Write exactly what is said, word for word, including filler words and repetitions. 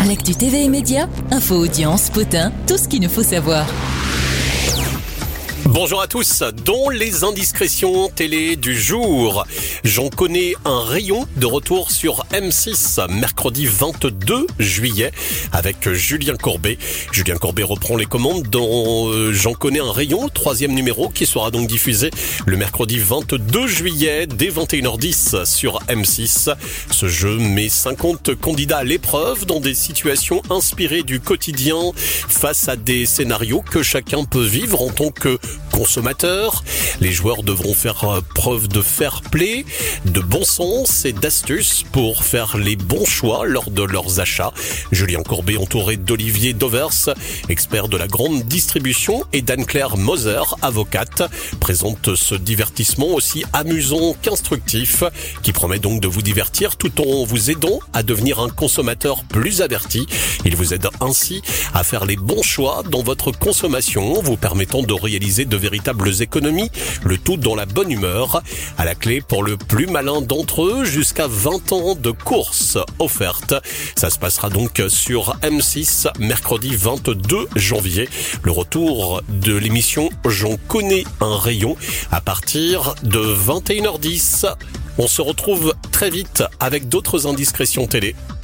L'actu T V et Média, info, audience, potin, tout ce qu'il nous faut savoir. Bonjour à tous, dont les indiscrétions télé du jour. J'en connais un rayon de retour sur M six, mercredi vingt-deux juillet, avec Julien Courbet. Julien Courbet reprend les commandes dans euh, J'en connais un rayon, troisième numéro, qui sera donc diffusé le mercredi vingt-deux juillet, dès vingt et une heures dix sur M six. Ce jeu met cinquante candidats à l'épreuve dans des situations inspirées du quotidien, face à des scénarios que chacun peut vivre en tant que consommateurs. Les joueurs devront faire preuve de fair play, de bon sens et d'astuces pour faire les bons choix lors de leurs achats. Julien Courbet, entouré d'Olivier Dovers, expert de la grande distribution, et d'Anne-Claire Moser, avocate, présente ce divertissement aussi amusant qu'instructif, qui promet donc de vous divertir tout en vous aidant à devenir un consommateur plus averti. Il vous aide ainsi à faire les bons choix dans votre consommation, vous permettant de réaliser de véritables économies, le tout dans la bonne humeur. À la clé, pour le plus malin d'entre eux, jusqu'à vingt ans de course offerte. Ça se passera donc sur M six, mercredi vingt-deux janvier. Le retour de l'émission J'en connais un rayon à partir de vingt et une heures dix. On se retrouve très vite avec d'autres indiscrétions télé.